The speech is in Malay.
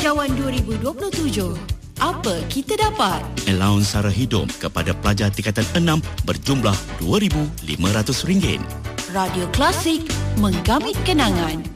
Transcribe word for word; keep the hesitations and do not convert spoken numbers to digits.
Belanjawan dua ribu dua puluh tujuh. Apa kita dapat? Allowance sara hidup kepada pelajar tingkatan enam berjumlah dua ribu lima ratus ringgit. Radio Klasik, menggamit kenangan.